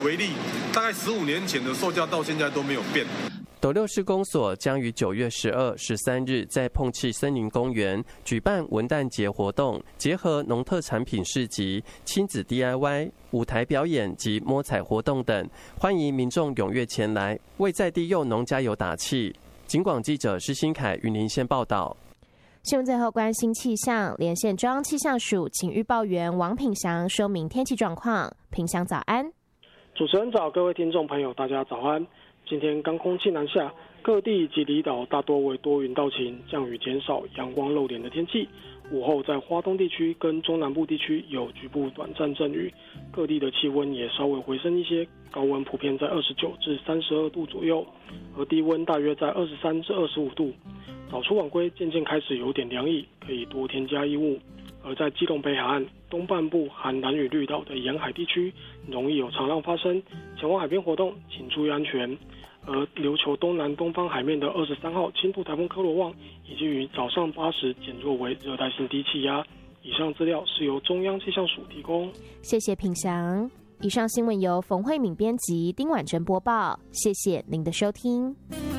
为例，大概15年前的售价到现在都没有变。 斗六市公所将于9月12、13日在碰气森林公园举办文旦节活动，结合农特产品市集、亲子 DIY、舞台表演及摸彩活动等，欢迎民众踊跃前来，为在地幼农加油打气。警广记者施新凯云林县报道。 新闻最后关心气象，连线中央气象署请预报员王品祥说明天气状况。品祥早安。 主持人早，各位听众朋友大家早安。今天刚空气南下，各地及离岛大多为多云到晴，降雨减少，阳光露脸的天气。午后在花东地区跟中南部地区有局部短暂阵雨，各地的气温也稍微回升一些，高温普遍在29至32度左右，而低温大约在23至25度。早出晚归渐渐开始有点凉意，可以多添加衣物。而在基隆北海岸东半部含兰屿绿岛的沿海地区，容易有长浪发生，前往海边活动请注意安全。而琉球东南东方海面的23号轻度台风科罗旺已经于早上8时减弱为热带性低气压。以上资料是由中央气象署提供。 谢谢品祥。以上新闻由冯慧敏编辑，丁婉珍播报。谢谢您的收听。